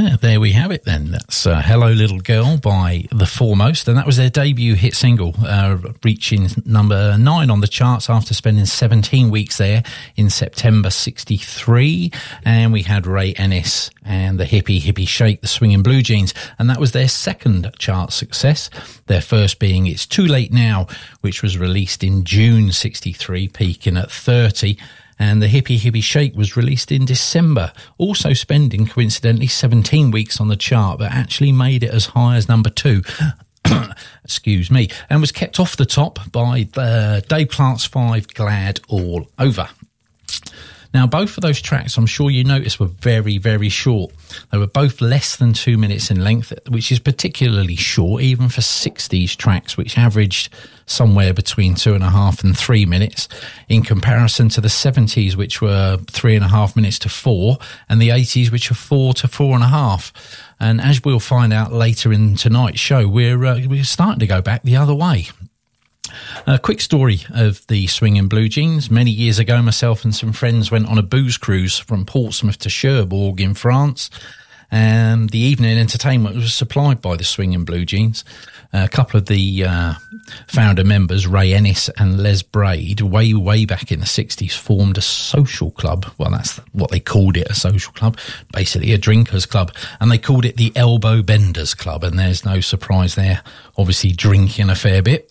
Yeah, there we have it then. That's Hello Little Girl by The Foremost, and that was their debut hit single, reaching number 9 on the charts after spending 17 weeks there in September 63. And we had Ray Ennis and the Hippie Shake, the Swingin' Blue Jeans, and that was their second chart success, their first being It's Too Late Now, which was released in June 63, peaking at 30. And the Hippie Shake was released in December, also spending, coincidentally, 17 weeks on the chart, but actually made it as high as number 2. Excuse me. And was kept off the top by Dave Clark's 5, Glad All Over. Now, both of those tracks, I'm sure you noticed, were very, very short. They were both less than 2 minutes in length, which is particularly short, even for 60s tracks, which averaged somewhere between 2.5 and 3 minutes, in comparison to the 70s, which were 3.5 minutes to 4, and the 80s, which are 4 to 4.5. And as we'll find out later in tonight's show, we're starting to go back the other way. A quick story of the Swingin' Blue Jeans. Many years ago, myself and some friends went on a booze cruise from Portsmouth to Cherbourg in France, and the evening entertainment was supplied by the Swingin' Blue Jeans. A couple of the founder members, Ray Ennis and Les Braid, way back in the 60s, formed a social club. Well, that's what they called it, a social club, basically a drinkers club, and they called it the Elbow Benders Club, and there's no surprise there, obviously drinking a fair bit.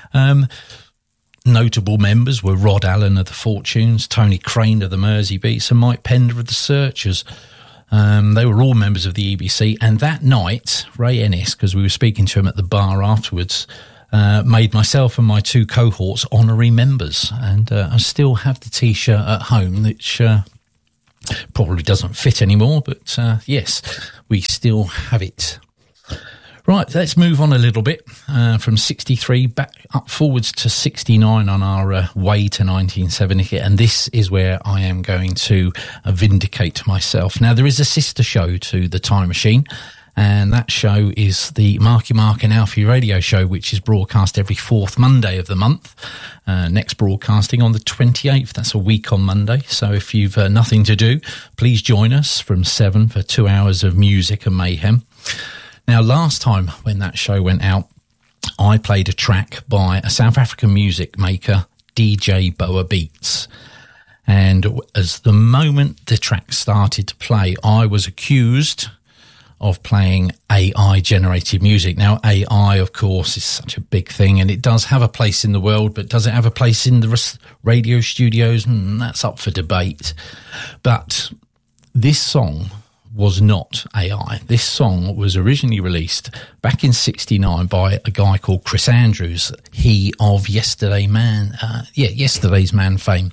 Notable members were Rod Allen of the Fortunes, Tony Crane of the Mersey Beats, and Mike Pender of the Searchers. They were all members of the EBC, and that night, Ray Ennis, because we were speaking to him at the bar afterwards, made myself and my 2 cohorts honorary members, and I still have the T-shirt at home, which probably doesn't fit anymore, but yes, we still have it. Right, let's move on a little bit from 63 back up forwards to 69 on our way to 1970, and this is where I am going to vindicate myself. Now, there is a sister show to The Time Machine, and that show is the Marky Mark and Alfie radio show, which is broadcast every 4th Monday of the month. Next broadcasting on the 28th, that's a week on Monday, so if you've nothing to do, please join us from 7 for 2 hours of music and mayhem. Now, last time when that show went out, I played a track by a South African music maker, DJ Boa Beats. And as the moment the track started to play, I was accused of playing AI-generated music. Now, AI, of course, is such a big thing, and it does have a place in the world, but does it have a place in the radio studios? That's up for debate. But this song was not AI. This song was originally released back in 69 by a guy called Chris Andrews, he of Yesterday's Man fame.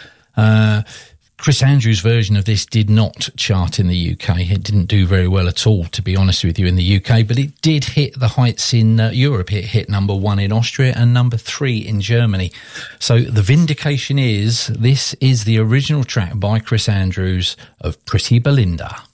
Chris Andrews' version of this did not chart in the UK. It didn't do very well at all, to be honest with you, in the UK, but it did hit the heights in Europe. It hit number 1 in Austria and number 3 in Germany. So the vindication is, this is the original track by Chris Andrews of Pretty Belinda.